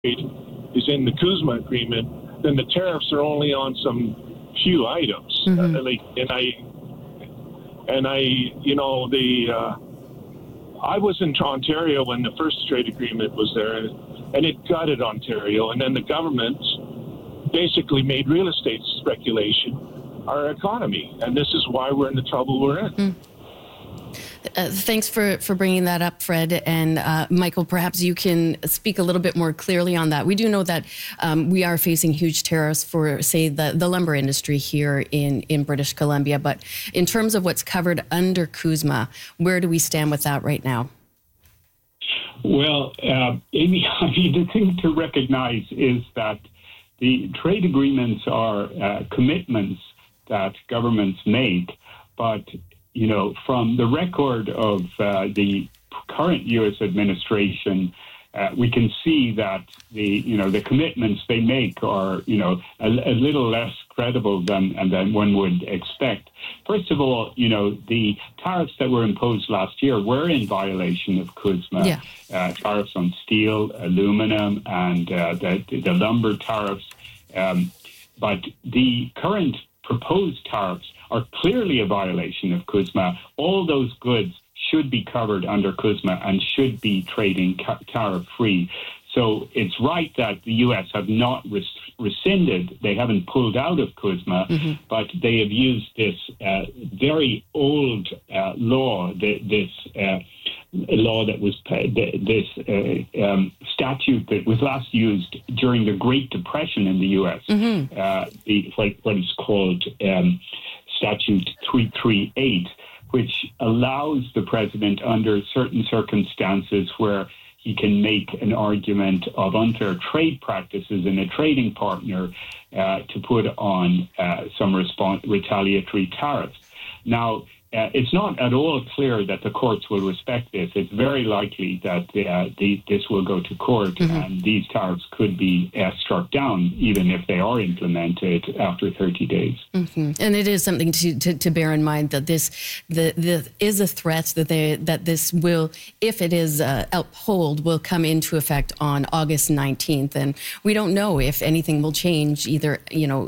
is in the CUSMA agreement, then the tariffs are only on some few items. I was in Ontario when the first trade agreement was there, and it gutted Ontario, and then the government basically made real estate speculation our economy, and this is why we're in the trouble we're in. Thanks for bringing that up, Fred. And Michael, perhaps you can speak a little bit more clearly on that. We do know that we are facing huge tariffs for, say, the lumber industry here in British Columbia. But in terms of what's covered under CUSMA, where do we stand with that right now? Well, Amy, the thing to recognize is that the trade agreements are commitments that governments make, but from the record of the current U.S. administration, we can see that the commitments they make are a little less credible than one would expect. First of all, the tariffs that were imposed last year were in violation of CUSMA. Yeah. Tariffs on steel, aluminum, and the lumber tariffs. But the current proposed tariffs are clearly a violation of CUSMA. All those goods should be covered under CUSMA and should be trading tariff-free. So it's right that the U.S. have not rescinded, they haven't pulled out of CUSMA, but they have used this very old law, this law that was, this statute that was last used during the Great Depression in the U.S., what is called Statute 338, which allows the president under certain circumstances where he can make an argument of unfair trade practices in a trading partner to put on some retaliatory tariffs. Now, it's not at all clear that the courts will respect this. It's very likely that this will go to court and these tariffs could be struck down, even if they are implemented after 30 days. And it is something to bear in mind that this is a threat that this will, if it is upheld, will come into effect on August 19th. And we don't know if anything will change either,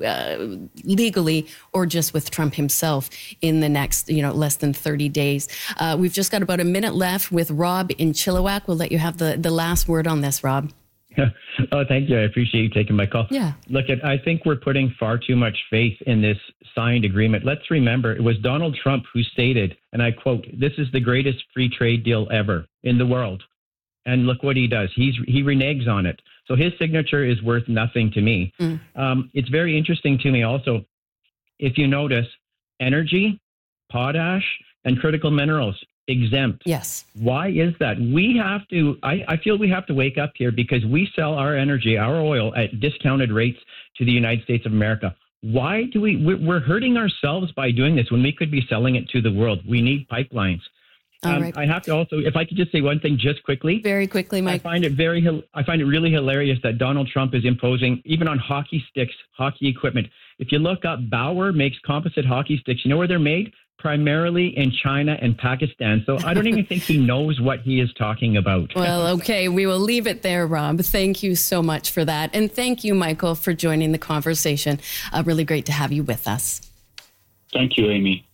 legally or just with Trump himself in the next, less than 30 days. We've just got about a minute left with Rob in Chilliwack. We'll let you have the last word on this, Rob. Oh, thank you. I appreciate you taking my call. Yeah. Look, I think we're putting far too much faith in this signed agreement. Let's remember, it was Donald Trump who stated, and I quote, "This is the greatest free trade deal ever in the world." And look what he does. He reneges on it. So his signature is worth nothing to me. It's very interesting to me also, if you notice, energy, potash, and critical minerals exempt. Yes. Why is that? We have to, I feel we have to wake up here because we sell our energy, our oil at discounted rates to the United States of America. Why do we're hurting ourselves by doing this when we could be selling it to the world? We need pipelines. Right. I have to also, if I could just say one thing just quickly. Very quickly, Mike. I find it really hilarious that Donald Trump is imposing, even on hockey sticks, hockey equipment. If you look up, Bauer makes composite hockey sticks. You know where they're made? Primarily in China and Pakistan. So I don't even think he knows what he is talking about. Well, okay, we will leave it there, Rob. Thank you so much for that. And thank you, Michael, for joining the conversation. Really great to have you with us. Thank you, Amy.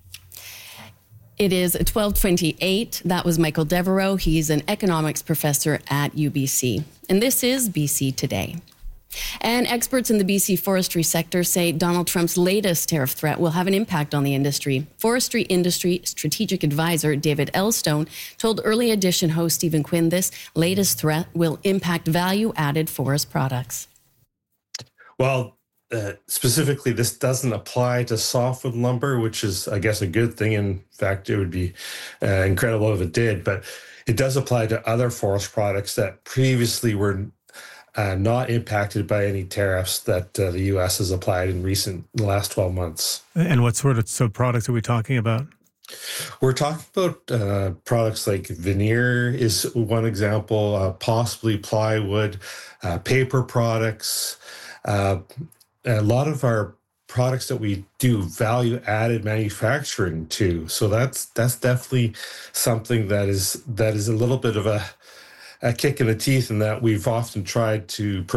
It is 12:28. That was Michael Devereaux. He's an economics professor at UBC. And this is BC Today. And experts in the BC forestry sector say Donald Trump's latest tariff threat will have an impact on the industry. Forestry industry strategic advisor David Elstone told Early Edition host Stephen Quinn this latest threat will impact value-added forest products. Well, specifically, this doesn't apply to softwood lumber, which is, I guess, a good thing. In fact, it would be incredible if it did. But it does apply to other forest products that previously were not impacted by any tariffs that the U.S. has applied in the last 12 months. And what sort of products are we talking about? We're talking about products like veneer is one example, possibly plywood, paper products. A lot of our products that we do value-added manufacturing to. So that's definitely something that is a little bit of a kick in the teeth in that we've often tried to